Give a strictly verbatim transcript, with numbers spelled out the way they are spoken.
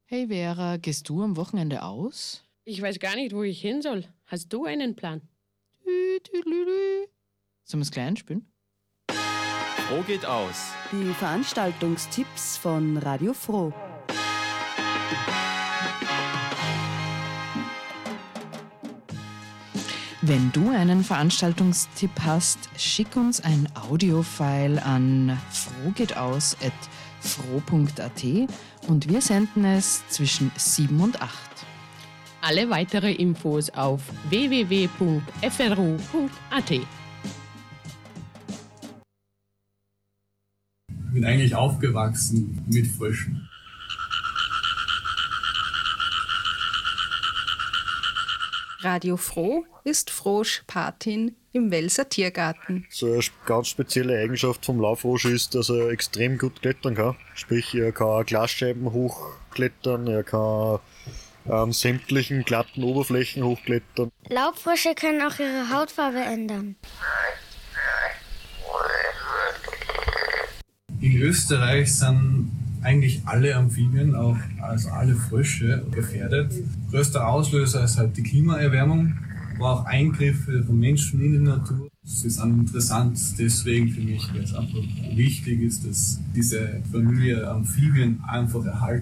Hey Vera, gehst du am Wochenende aus? Ich weiß gar nicht, wo ich hin soll. Hast du einen Plan? Sollen wir es gleich einspielen? Froh geht aus. Die Veranstaltungstipps von Radio Froh. Wenn du einen Veranstaltungstipp hast, schick uns ein Audiofile an frohgehtaus at froh punkt at und wir senden es zwischen sieben und acht. Alle weitere Infos auf w w w punkt f r u punkt a t. Ich bin eigentlich aufgewachsen mit Fröschen. Radio Froh ist Frosch Patin im Welser Tiergarten. So eine ganz spezielle Eigenschaft vom Laufrosch ist, dass er extrem gut klettern kann. Sprich, er kann Glasscheiben hochklettern, er kann an sämtlichen glatten Oberflächen hochklettern. Laubfrösche können auch ihre Hautfarbe ändern. In Österreich sind eigentlich alle Amphibien, auch also alle Frösche, gefährdet. Größter Auslöser ist halt die Klimaerwärmung, aber auch Eingriffe von Menschen in die Natur. Das ist interessant deswegen für mich, weil es einfach wichtig ist, dass diese Familie Amphibien einfach erhalten